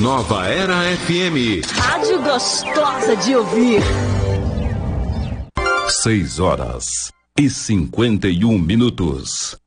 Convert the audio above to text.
Nova Era FM. Rádio gostosa de ouvir. 6 horas e 51 minutos.